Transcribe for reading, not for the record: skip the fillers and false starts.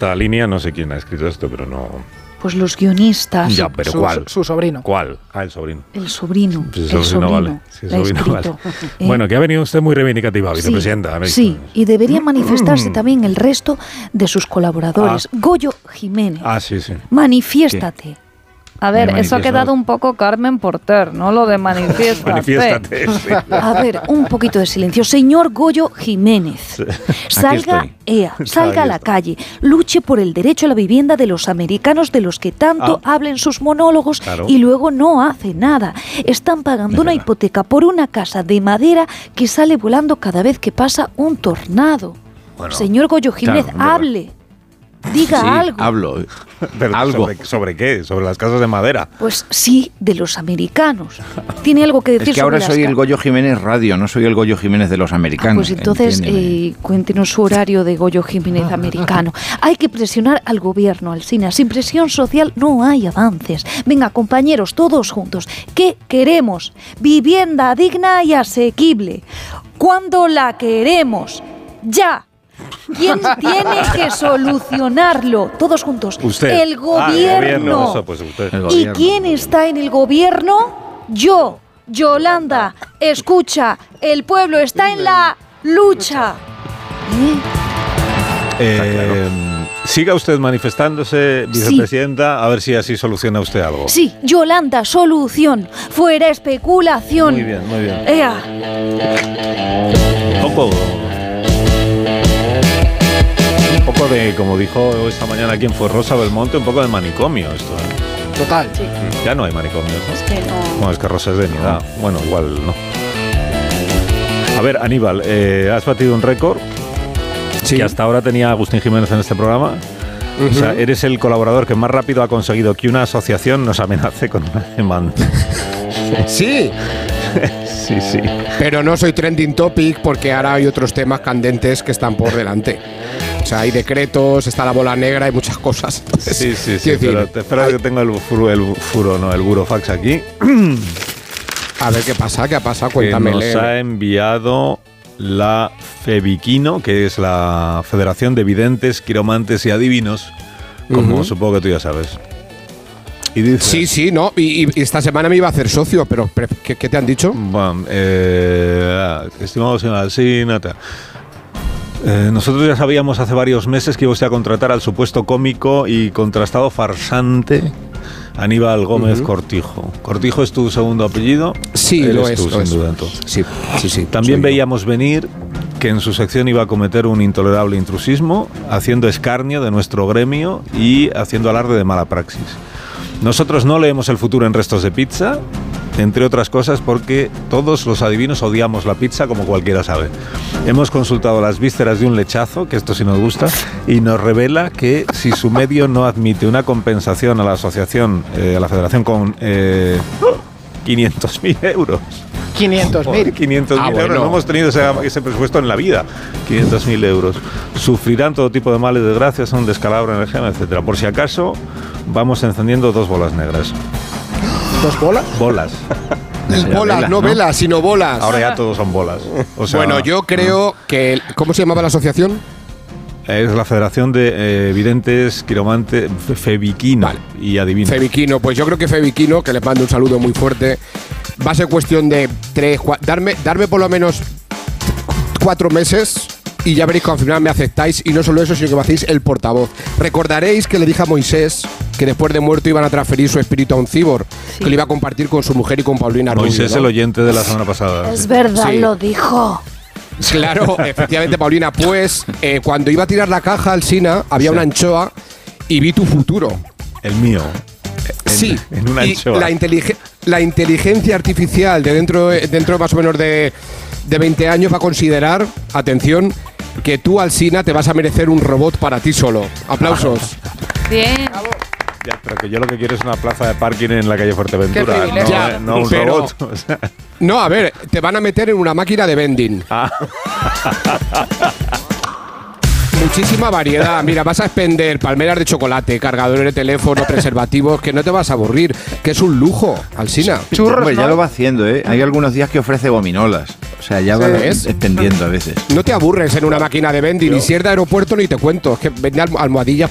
esta línea, no sé quién ha escrito esto, pero no... Pues los guionistas. Ya, pero ¿cuál? Su sobrino. ¿Cuál? Ah, el sobrino. El sobrino. Pues el sobrino. Vale. Sí, el sobrino vale. ¿Eh? Bueno, que ha venido usted muy reivindicativa, vicepresidenta. Sí, y debería manifestarse también el resto de sus colaboradores. Goyo Jiménez. Sí. Manifiéstate. ¿Qué? A ver, eso ha quedado un poco Carmen Porter, ¿no? Lo de manifiéstate. Manifiéstate, sí. A ver, un poquito de silencio. Señor Goyo Jiménez, salga a la calle, luche por el derecho a la vivienda de los americanos de los que tanto hablen sus monólogos y luego no hace nada. Están pagando una hipoteca por una casa de madera que sale volando cada vez que pasa un tornado. Bueno, señor Goyo Jiménez, hable. Diga algo. Hablo. Pero algo. ¿Sobre qué? ¿Sobre las casas de madera? Pues sí, de los americanos. ¿Tiene algo que decir es que sobre ahora soy el Goyo Jiménez Radio, no soy el Goyo Jiménez de los americanos. Pues entonces cuéntenos su horario de Goyo Jiménez americano. Hay que presionar al gobierno, Alsina. Sin presión social no hay avances. Venga, compañeros, todos juntos. ¿Qué queremos? Vivienda digna y asequible. ¿Cuándo la queremos? ¡Ya! ¿Quién tiene que solucionarlo? Todos juntos. Usted. El gobierno. Eso, pues usted. ¿Y quién está en el gobierno? Yo, Yolanda. Escucha, el pueblo está en la lucha. Siga usted manifestándose, vicepresidenta, sí. A ver si así soluciona usted algo. Sí, Yolanda, solución. Fuera especulación. Muy bien, muy bien. ¡Ea! Un poco de, como dijo esta mañana quien fue Rosa Belmonte, un poco de manicomio esto, ¿eh? Total. Sí. Ya no hay manicomio, ¿no? Es que no. Bueno, es que Rosa es de mi edad. Bueno, igual no. A ver, Aníbal, has batido un récord que hasta ahora tenía Agustín Jiménez en este programa. O sea, eres el colaborador que más rápido ha conseguido que una asociación nos amenace con una demanda. Sí. Sí. Pero no soy trending topic porque ahora hay otros temas candentes que están por delante. O sea, hay decretos, está la bola negra, hay muchas cosas. Entonces, sí, pero te espero que tengo el burofax aquí. A ver qué pasa, cuéntame. Que nos ha enviado la FEVIQUINO, que es la Federación de Videntes, Quiromantes y Adivinos, como supongo que tú ya sabes. Y dice, sí, no, y esta semana me iba a hacer socio, pero ¿qué te han dicho? Bueno, estimado señor Alsina, nosotros ya sabíamos hace varios meses que iba usted a contratar al supuesto cómico y contrastado farsante Aníbal Gómez Cortijo. ¿Cortijo es tu segundo apellido? Sí, Eres lo es. Tú, sin duda, entonces. Sí. También veíamos venir que en su sección iba a cometer un intolerable intrusismo, haciendo escarnio de nuestro gremio y haciendo alarde de mala praxis. Nosotros no leemos el futuro en restos de pizza, entre otras cosas porque todos los adivinos odiamos la pizza, como cualquiera sabe. Hemos consultado las vísceras de un lechazo, que esto sí nos gusta, y nos revela que si su medio no admite una compensación a la asociación, a la federación con 500.000 euros. 500.000. 500.000 euros. No hemos tenido ese presupuesto en la vida. 500.000 euros. Sufrirán todo tipo de males, desgracias, un descalabro en el gen, etcétera. Por si acaso, vamos encendiendo 2 bolas negras. ¿2 bolas? Bolas. Bolas, no velas, sino bolas. Ahora ya todos son bolas. O sea, bueno, yo creo que... ¿Cómo se llamaba la asociación? Es la Federación de Videntes, Quiromantes, FEVIQUINO, vale. Y Adivinos. FEVIQUINO, pues yo creo que FEVIQUINO, que les mando un saludo muy fuerte, va a ser cuestión de 4, darme por lo menos 4 meses y ya veréis que al final me aceptáis, y no solo eso, sino que me hacéis el portavoz. Recordaréis que le dije a Moisés que después de muerto iban a transferir su espíritu a un cíbor, que lo iba a compartir con su mujer y con Paulina Rubio. Moisés, ¿no? El oyente de la semana pasada. Es verdad, lo dijo. Claro, efectivamente, Paulina. Pues cuando iba a tirar la caja al Sina, había una anchoa y vi tu futuro. El mío. Sí, en una anchoa. La inteligencia artificial de dentro más o menos de 20 años va a considerar, atención, que tú, Alsina, te vas a merecer un robot para ti solo. Aplausos. Bien. Ya, pero que yo lo que quiero es una plaza de parking en la calle Fuerteventura, no un robot. O sea. No, a ver, te van a meter en una máquina de vending. Muchísima variedad. Mira, vas a expender palmeras de chocolate, cargadores de teléfono, preservativos, que no te vas a aburrir, que es un lujo, Alsina. Churros, hombre, ya lo va haciendo, ¿eh? Hay algunos días que ofrece gominolas. O sea, ya va extendiendo a veces. No te aburres en una máquina de vending, y si es de aeropuerto ni te cuento, es que vende almohadillas